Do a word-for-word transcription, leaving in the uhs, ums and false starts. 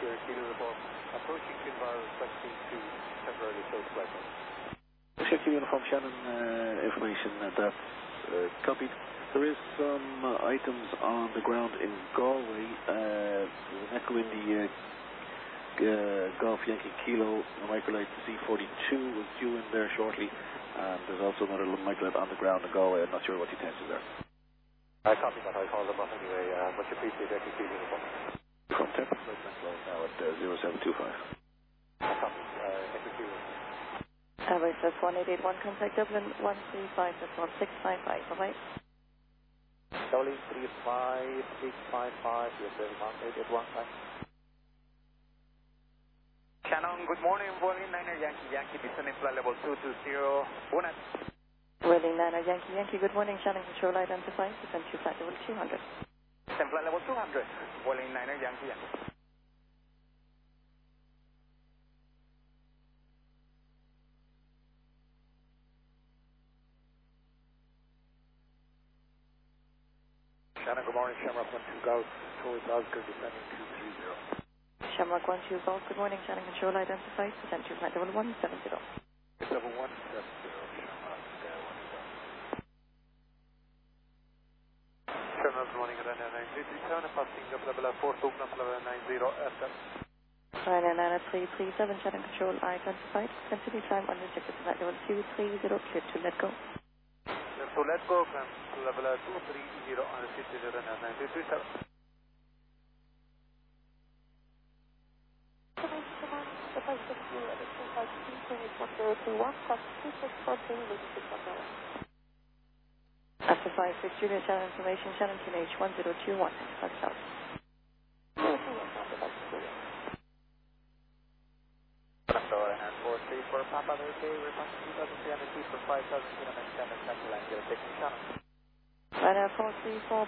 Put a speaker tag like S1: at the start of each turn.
S1: here, Kilo Uniform. Approaching Kinvar, requesting to temporarily close flight.
S2: Check Uniform Shannon, uh, information uh, that's uh, copied. There is some uh, items on the ground in Galway. Uh, there's an echo in the uh, uh, Golf Yankee Kilo. A microlight C forty-two was due in there shortly. And there's also another microlight on the ground in Galway. I'm not sure what the intentions are.
S1: I copy that. I call them up anyway. Uh, much appreciated, Yankee Kilo Uniform.
S2: From temporary flight control now at uh, zero seven two five.
S1: I copy. Uh, Yankee Kilo.
S3: Airways plus one eight eight one, contact Dublin one three five one six five five. Bye-bye.
S1: Dublin three five six five five, yes, one eight eight one, bye.
S4: Shannon, good morning, Boeing Niner Yankee Yankee, descending flight level two two zero, one.
S3: Welling Niner Yankee Yankee, good morning, Shannon, control identified, descend to flight level two hundred.
S4: Descend flight level two hundred, Welling Niner Yankee Yankee.
S1: Shannon, good morning, Shamrock one two Golf, towards Oscar, descending two three zero.
S3: Shamrock one two Golf, good morning, Shannon, control identified, descend to flight level one seven zero.
S1: Level one seven zero, Shamrock, uh, one two Golf. Shamrock, good morning, Ryanair nine three three seven, passing up level four, Tugna, level nine zero, F M.
S3: Ryanair nine three three seven, Shannon, control identified, continue climb unrestricted flight level two three zero, clear to let go.
S1: So let's go from level two three zero on the city Ryanair nine three three seven.
S3: After five six Julia Channel information, Shannon Q H one zero two one, five south.
S1: four three four Papa, okay, we're passing two thousand three hundred feet for five thousand kilometers, Shannon, Central Line, get a taking Shannon.
S3: Ryanair four three four.